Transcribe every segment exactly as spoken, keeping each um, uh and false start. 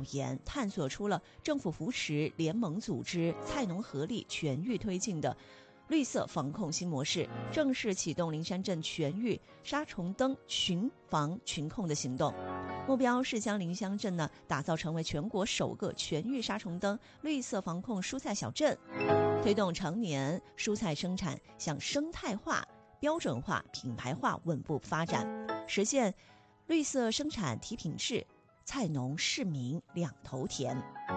研，探索出了政府扶持、联盟组织、菜农合力全域推进的绿色防控新模式，正式启动灵山镇全域杀虫灯群防群控的行动。目标是将临湘镇呢打造成为全国首个全域杀虫灯绿色防控蔬菜小镇，推动常年蔬菜生产向生态化、标准化、品牌化稳步发展，实现绿色生产提品质，菜农市民两头甜。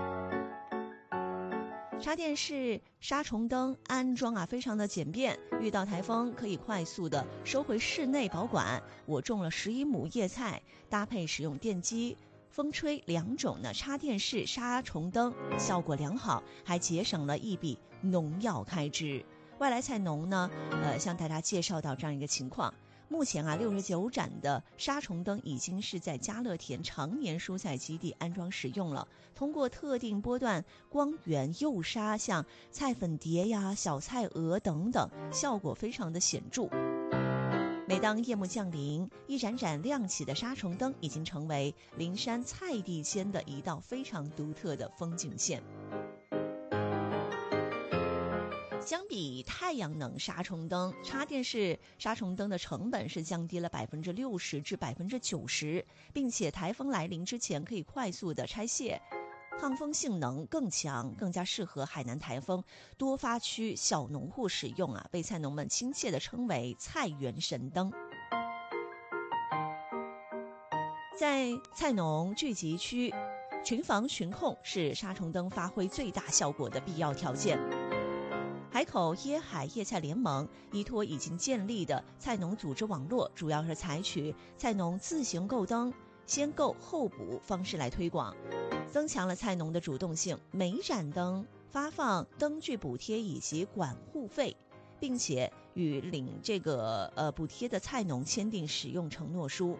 插电式杀虫灯安装啊，非常的简便，遇到台风可以快速的收回室内保管。我种了十一亩叶菜，搭配使用电机、风吹两种呢插电式杀虫灯，效果良好，还节省了一笔农药开支。外来菜农呢，呃，向大家介绍到这样一个情况。目前啊，六十九盏的杀虫灯已经是在嘉乐田常年蔬菜基地安装使用了。通过特定波段光源诱杀，像菜粉蝶呀、小菜蛾等等，效果非常的显著。每当夜幕降临，一盏盏亮起的杀虫灯已经成为灵山菜地间的一道非常独特的风景线。相比太阳能杀虫灯，插电式杀虫灯的成本是降低了百分之六十至百分之九十，并且台风来临之前可以快速的拆卸，抗风性能更强，更加适合海南台风多发区小农户使用啊，被菜农们亲切地称为菜园神灯。在菜农聚集区，群防群控是杀虫灯发挥最大效果的必要条件。海口椰海叶菜联盟依托已经建立的菜农组织网络，主要是采取菜农自行购灯、先购后补方式来推广，增强了菜农的主动性。每一盏灯发放灯具补贴以及管护费，并且与领这个呃补贴的菜农签订使用承诺书。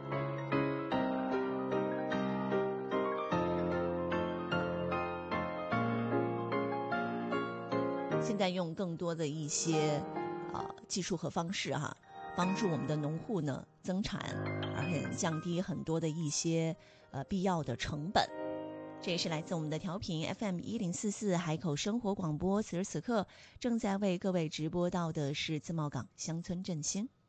现在用更多的一些呃技术和方式哈、啊，帮助我们的农户呢增产，而且降低很多的一些呃必要的成本。这也是来自我们的调频 F M 一零四四海口生活广播，此时此刻正在为各位直播到的是自贸港乡村振兴。